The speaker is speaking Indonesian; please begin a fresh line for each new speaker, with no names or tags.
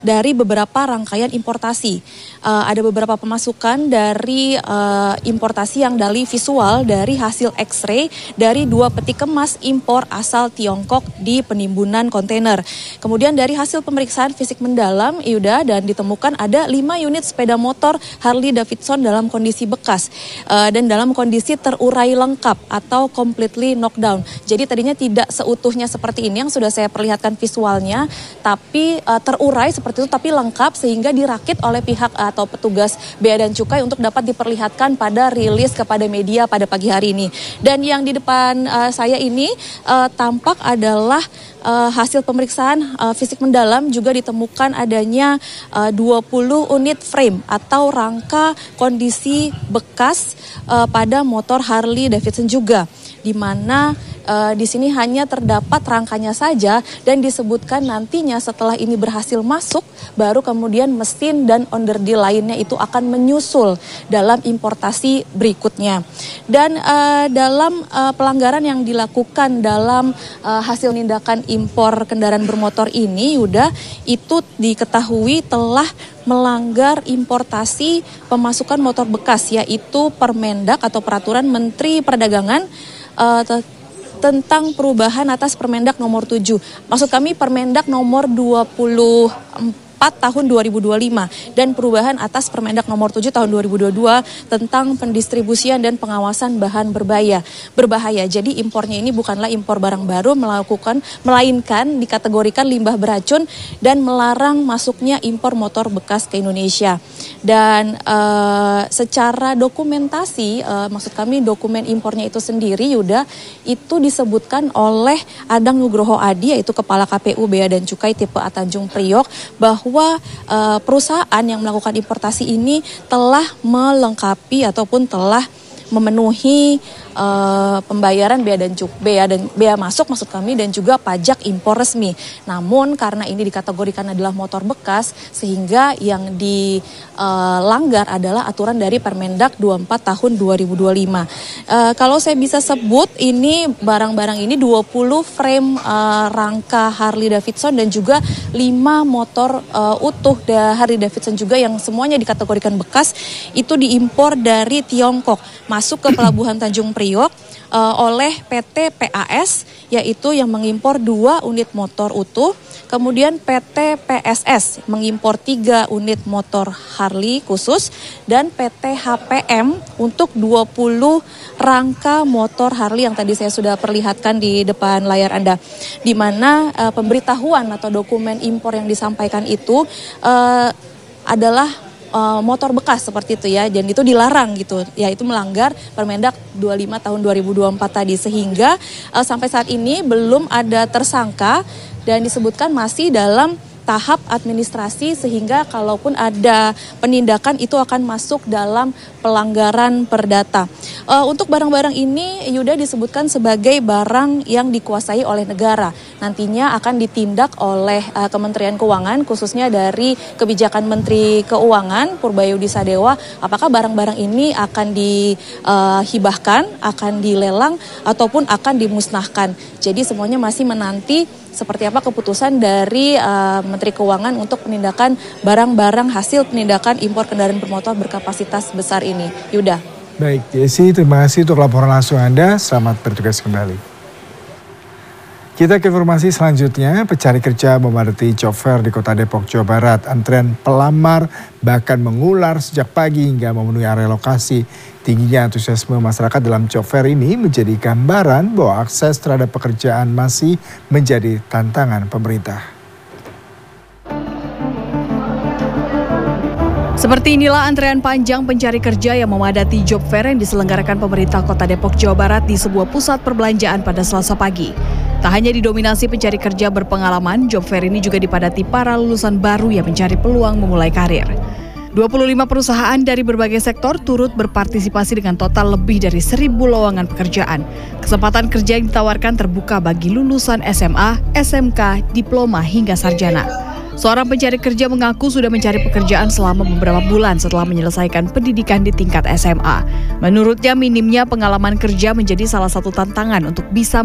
dari beberapa rangkaian importasi. Ada beberapa pemasukan dari importasi yang dari visual dari hasil X-ray dari 2 peti kemas impor asal Tiongkok di penimbunan kontainer. Kemudian dari hasil pemeriksaan fisik mendalam, Yuda, dan ditemukan ada 5 unit sepeda motor Harley Davidson dalam kondisi bekas dan dalam kondisi terurai lengkap atau completely knockdown. Jadi tadinya tidak seutuhnya seperti ini yang sudah saya perlihatkan visualnya, tapi terurai seperti itu tapi lengkap sehingga dirakit oleh pihak atau petugas Bea dan Cukai untuk dapat diperlihatkan pada rilis kepada media pada pagi hari ini. Dan yang di depan saya ini tampak adalah hasil pemeriksaan fisik mendalam, juga ditemukan adanya 20 unit frame atau rangka kondisi bekas pada motor Harley Davidson juga, di mana di sini hanya terdapat rangkanya saja dan disebutkan nantinya setelah ini berhasil masuk baru kemudian mesin dan onderdil lainnya itu akan menyusul dalam importasi berikutnya. Dan dalam pelanggaran yang dilakukan dalam hasil tindakan impor kendaraan bermotor ini, Yuda, itu diketahui telah melanggar importasi pemasukan motor bekas, yaitu Permendak atau Peraturan Menteri Perdagangan tentang perubahan atas Permendak nomor 7. Maksud kami Permendak nomor 24 tahun 2025 dan perubahan atas Permendak nomor 7 tahun 2022 tentang pendistribusian dan pengawasan bahan berbahaya. Jadi impornya ini bukanlah impor barang baru, melainkan dikategorikan limbah beracun dan melarang masuknya impor motor bekas ke Indonesia. Dan secara dokumentasi, maksud kami dokumen impornya itu sendiri, Yuda, itu disebutkan oleh Adang Nugroho Adi, yaitu Kepala KPU Bea dan Cukai tipe A Tanjung Priok, bahwa perusahaan yang melakukan importasi ini telah melengkapi ataupun telah memenuhi pembayaran bea masuk maksud kami dan juga pajak impor resmi. Namun karena ini dikategorikan adalah motor bekas sehingga yang dilanggar adalah aturan dari Permendak 24 tahun 2025. Kalau saya bisa sebut ini barang-barang ini 20 frame rangka Harley Davidson dan juga 5 motor utuh Harley Davidson juga yang semuanya dikategorikan bekas itu diimpor dari Tiongkok masuk ke Pelabuhan Tanjung Priok oleh PT PAS, yaitu yang mengimpor 2 unit motor utuh, kemudian PT PSS mengimpor 3 unit motor Harley khusus, dan PT HPM untuk 20 rangka motor Harley yang tadi saya sudah perlihatkan di depan layar Anda, di mana pemberitahuan atau dokumen impor yang disampaikan itu adalah motor bekas seperti itu ya, dan itu dilarang gitu, yaitu melanggar Permendak 25 tahun 2024 tadi, sehingga sampai saat ini belum ada tersangka dan disebutkan masih dalam tahap administrasi, sehingga kalaupun ada penindakan itu akan masuk dalam pelanggaran perdata. Untuk barang-barang ini, Yuda, disebutkan sebagai barang yang dikuasai oleh negara. Nantinya akan ditindak oleh Kementerian Keuangan, khususnya dari kebijakan Menteri Keuangan Purbayudi Sadewa, apakah barang-barang ini akan dihibahkan, akan dilelang, ataupun akan dimusnahkan. Jadi semuanya masih menanti seperti apa keputusan dari Menteri Keuangan untuk penindakan barang-barang hasil penindakan impor kendaraan bermotor berkapasitas besar ini. Yuda.
Baik, Jessi, terima kasih untuk laporan langsung Anda. Selamat bertugas kembali. Kita ke informasi selanjutnya, pencari kerja memadati job fair di Kota Depok, Jawa Barat. Antrean pelamar bahkan mengular sejak pagi hingga memenuhi area lokasi. Tingginya antusiasme masyarakat dalam job fair ini menjadi gambaran bahwa akses terhadap pekerjaan masih menjadi tantangan pemerintah.
Seperti inilah antrean panjang pencari kerja yang memadati job fair yang diselenggarakan pemerintah Kota Depok, Jawa Barat di sebuah pusat perbelanjaan pada Selasa pagi. Tak hanya didominasi pencari kerja berpengalaman, job fair ini juga dipadati para lulusan baru yang mencari peluang memulai karir. 25 perusahaan dari berbagai sektor turut berpartisipasi dengan total lebih dari 1.000 lowongan pekerjaan. Kesempatan kerja yang ditawarkan terbuka bagi lulusan SMA, SMK, diploma hingga sarjana. Seorang pencari kerja mengaku sudah mencari pekerjaan selama beberapa bulan setelah menyelesaikan pendidikan di tingkat SMA. Menurutnya minimnya pengalaman kerja menjadi salah satu tantangan untuk bisa